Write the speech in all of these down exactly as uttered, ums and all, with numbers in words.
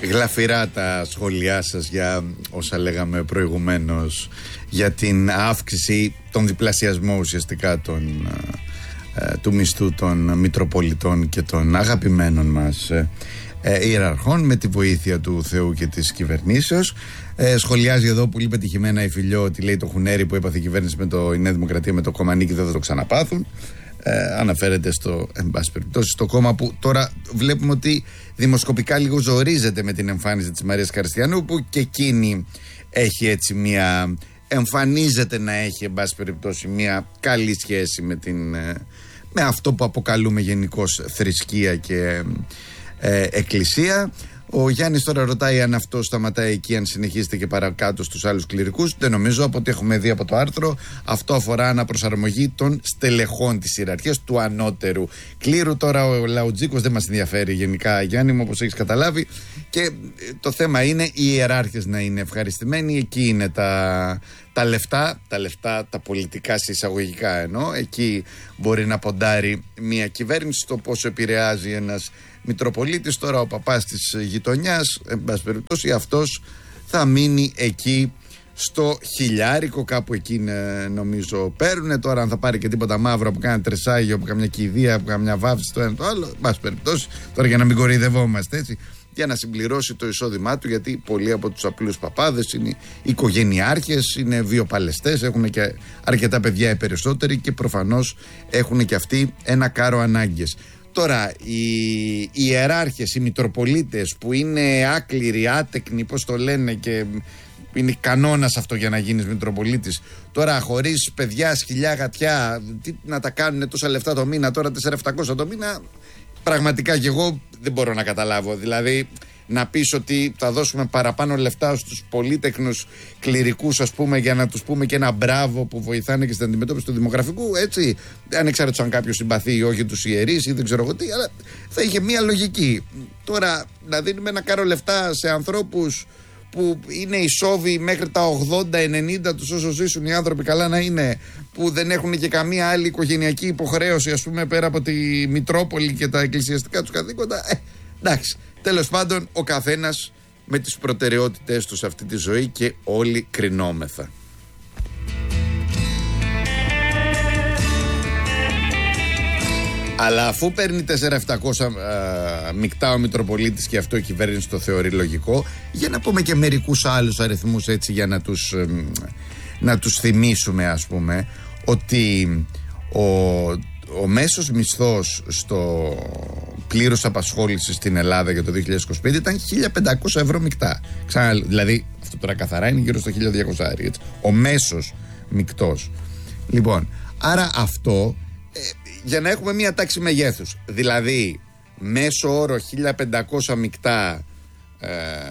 Γλαφυρά τα σχόλιά σας για όσα λέγαμε προηγουμένως, για την αύξηση, τον διπλασιασμό ουσιαστικά των, ε, του μισθού των Μητροπολιτών και των αγαπημένων μας ε, ε, ιεραρχών, με τη βοήθεια του Θεού και της κυβερνήσεως. Ε, σχολιάζει εδώ πολύ πετυχημένα η Φιλιό ότι λέει το χουνέρι που έπαθε η κυβέρνηση με το, η Νέα Δημοκρατία με το Κομμανίκι δεν θα το ξαναπάθουν. Ε, αναφέρεται στο, εν πάση περιπτώσει, στο κόμμα που τώρα βλέπουμε ότι δημοσκοπικά λίγο ζορίζεται με την εμφάνιση της Μαρίας Χαριστιανού, που και εκείνη έχει έτσι μια, εμφανίζεται να έχει εν πάση περιπτώσει μια καλή σχέση με, την, με αυτό που αποκαλούμε γενικώς θρησκεία και ε, εκκλησία. Ο Γιάννης τώρα ρωτάει αν αυτό σταματάει εκεί, αν συνεχίζεται και παρακάτω στους άλλους κληρικούς. Δεν νομίζω, από ό,τι έχουμε δει από το άρθρο, αυτό αφορά αναπροσαρμογή των στελεχών της ιεραρχίας, του ανώτερου κλήρου. Τώρα ο Λαουτζίκος δεν μας ενδιαφέρει γενικά, Γιάννη μου, όπως έχεις καταλάβει. Και το θέμα είναι οι ιεράρχες να είναι ευχαριστημένοι. Εκεί είναι τα, τα λεφτά, τα λεφτά, τα πολιτικά εισαγωγικά εννοώ. Εκεί μπορεί να ποντάρει μια κυβέρνηση, το πόσο επηρεάζει ένας Μητροπολίτης. Τώρα ο παπάς της γειτονιάς, εν πάση περιπτώσει, αυτός θα μείνει εκεί στο χιλιάρικο, κάπου εκεί νομίζω παίρνουνε. Τώρα αν θα πάρει και τίποτα μαύρο από κάνα τρεσάγιο, από καμιά κηδεία, από καμιά βάφτιση, το ένα το άλλο, εν πάση περιπτώσει, τώρα για να μην κοροϊδευόμαστε έτσι, για να συμπληρώσει το εισόδημά του, γιατί πολλοί από τους απλούς παπάδες είναι οικογενειάρχες, είναι βιοπαλαιστές, έχουν και αρκετά παιδιά οι περισσότεροι και προφανώς έχουν και αυτοί ένα κάρο ανάγκες. Τώρα οι, οι ιεράρχες, οι Μητροπολίτες που είναι άκληροι, άτεκνοι, πώς το λένε, και είναι κανόνας αυτό για να γίνεις Μητροπολίτης, τώρα χωρίς παιδιά, σκυλιά, γατιά, τι να τα κάνουν τόσα λεφτά το μήνα, τώρα τέσσερα χιλιάδες επτακόσια το μήνα, πραγματικά και εγώ δεν μπορώ να καταλάβω. Δηλαδή να πεις ότι θα δώσουμε παραπάνω λεφτά στους πολύτεκνους κληρικούς, ας πούμε, για να τους πούμε και ένα μπράβο που βοηθάνε και στην αντιμετώπιση του δημογραφικού, έτσι, ανεξάρτητος αν κάποιος συμπαθεί ή όχι τους ιερείς ή δεν ξέρω εγώ τι, αλλά θα είχε μία λογική. Τώρα να δίνουμε ένα κάρο λεφτά σε ανθρώπους που είναι ισόβοι μέχρι τα ογδόντα ενενήντα τους όσο ζήσουν οι άνθρωποι, καλά να είναι, που δεν έχουν και καμία άλλη οικογενειακή υποχρέωση, ας πούμε, πέρα από τη Μητρόπολη και τα εκκλησιαστικά τους καθήκοντα. Ε, εντάξει. Τέλος πάντων, ο καθένας με τις προτεραιότητες του σε αυτή τη ζωή και όλοι κρινόμεθα. Αλλά αφού παίρνει τέσσερα χιλιάδες επτακόσια μεικτά ο Μητροπολίτης και αυτό η κυβέρνηση το θεωρεί λογικό, για να πούμε και μερικούς άλλους αριθμούς έτσι για να τους, ε, να τους θυμίσουμε, ας πούμε, ότι ο, ο μέσος μισθός στο πλήρως απασχόλησης στην Ελλάδα για το δύο χιλιάδες είκοσι πέντε ήταν χίλια πεντακόσια ευρώ μεικτά. Ξανά, δηλαδή αυτό τώρα καθαρά είναι γύρω στο χίλια διακόσια, έτσι, ο μέσος μεικτός. Λοιπόν, άρα αυτό ε, για να έχουμε μία τάξη μεγέθους, δηλαδή μέσο όρο χίλια πεντακόσια μεικτά ε,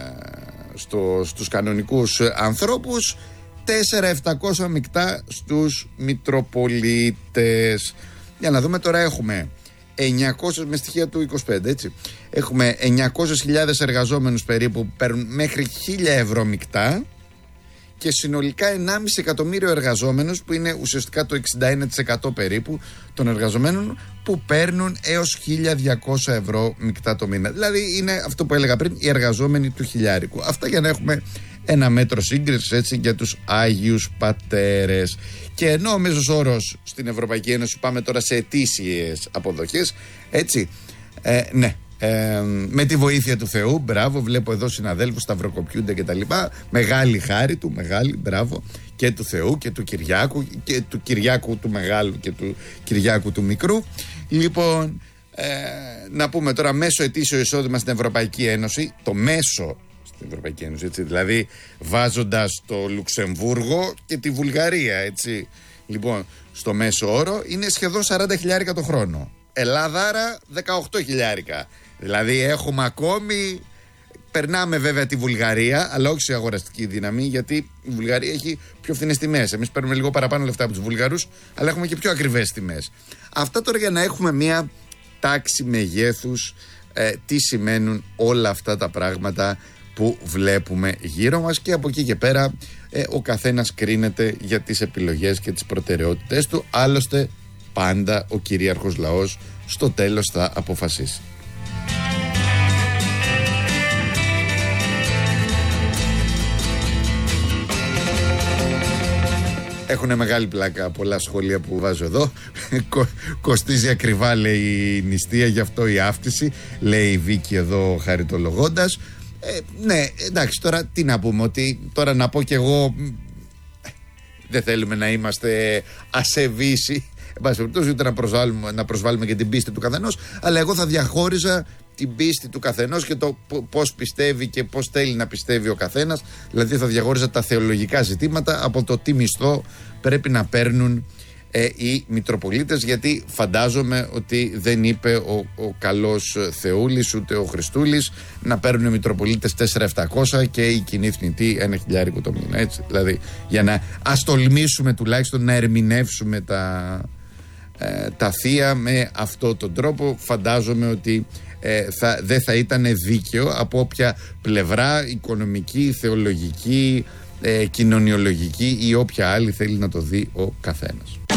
στο, στους κανονικούς ανθρώπους, τέσσερα χιλιάδες επτακόσια μεικτά στους Μητροπολίτες. Για να δούμε τώρα, έχουμε εννιακόσια με στοιχεία του είκοσι πέντε, έτσι. Έχουμε εννιακόσιες χιλιάδες εργαζόμενους περίπου που παίρνουν μέχρι χίλια ευρώ μεικτά και συνολικά ενάμιση εκατομμύριο εργαζόμενους, που είναι ουσιαστικά το εξήντα ένα τοις εκατό περίπου των εργαζομένων, που παίρνουν έως χίλια διακόσια ευρώ μεικτά το μήνα. Δηλαδή είναι αυτό που έλεγα πριν, οι εργαζόμενοι του χιλιάρικου. Αυτά για να έχουμε ένα μέτρο σύγκρισης, έτσι, για τους Άγιους Πατέρες. Και ενώ ο μέσος όρος στην Ευρωπαϊκή Ένωση, πάμε τώρα σε ετήσιες αποδοχές, έτσι, ε, ναι, ε, με τη βοήθεια του Θεού, μπράβο, βλέπω εδώ συναδέλφους σταυροκοπιούνται και τα λοιπά, μεγάλη χάρη του, μεγάλη, μπράβο, και του Θεού και του Κυριάκου, και του Κυριάκου του Μεγάλου και του Κυριάκου του Μικρού. Λοιπόν, ε, να πούμε τώρα μέσο ετήσιο εισόδημα στην Ευρωπαϊκή Ένωση, το μέσο στην Ευρωπαϊκή Ένωση, έτσι, δηλαδή βάζοντας το Λουξεμβούργο και τη Βουλγαρία, έτσι, λοιπόν, στο μέσο όρο είναι σχεδόν σαράντα χιλιάρικα το χρόνο. Ελλάδαρα δεκαοκτώ χιλιάρικα. Δηλαδή έχουμε ακόμη, περνάμε βέβαια τη Βουλγαρία, αλλά όχι σε αγοραστική δύναμη, γιατί η Βουλγαρία έχει πιο φθηνές τιμές. Εμείς παίρνουμε λίγο παραπάνω λεφτά από τους Βουλγαρούς, αλλά έχουμε και πιο ακριβές τιμές. Αυτά τώρα για να έχουμε μια τάξη μεγέθους, ε, τι σημαίνουν όλα αυτά τα πράγματα που βλέπουμε γύρω μας, και από εκεί και πέρα ε, ο καθένας κρίνεται για τις επιλογές και τις προτεραιότητες του. Άλλωστε πάντα ο κυρίαρχος λαός στο τέλος θα αποφασίσει. Έχουν μεγάλη πλάκα πολλά σχόλια που βάζω εδώ. Κο, κοστίζει ακριβά, λέει η νηστεία, γι' αυτό η αύξηση, λέει η Βίκη εδώ χαριτολογώντας. Ε, ναι, εντάξει, τώρα τι να πούμε, ότι τώρα να πω κι εγώ, δεν θέλουμε να είμαστε ασεβείς, εν πάση περιπτώσει, ούτε να προσβάλλουμε, να προσβάλλουμε και την πίστη του καθενός, αλλά εγώ θα διαχώριζα την πίστη του καθενός και το πώς πιστεύει και πώς θέλει να πιστεύει ο καθένας. Δηλαδή θα διαχώριζα τα θεολογικά ζητήματα από το τι μισθό πρέπει να παίρνουν ε, οι Μητροπολίτες, γιατί φαντάζομαι ότι δεν είπε ο, ο καλός Θεούλης ούτε ο Χριστούλης να παίρνουν οι Μητροπολίτες τέσσερα χιλιάδες επτακόσια και η κοινή θνητή ένα χιλιάρικο το μήνα, έτσι. Δηλαδή για να ας τολμήσουμε τουλάχιστον να ερμηνεύσουμε τα, ε, τα θεία με αυτόν τον τρόπο, φαντάζομαι ότι Ε, θα, δεν θα ήταν δίκαιο από όποια πλευρά, οικονομική, θεολογική, ε, κοινωνιολογική ή όποια άλλη θέλει να το δει ο καθένας.